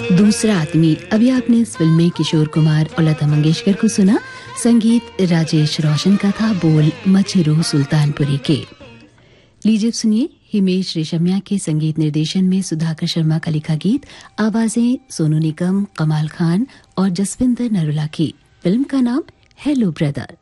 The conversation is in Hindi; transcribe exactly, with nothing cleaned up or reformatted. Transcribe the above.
दूसरा आदमी। अभी आपने इस फिल्म में किशोर कुमार और लता मंगेशकर को सुना। संगीत राजेश रोशन का था, बोल मछरू सुल्तानपुरी के। लीजिए सुनिए हिमेश रेशमिया के संगीत निर्देशन में सुधाकर शर्मा का लिखा गीत, आवाजें सोनू निगम, कमाल खान और जसविंदर नरूला की। फिल्म का नाम हेलो ब्रदर।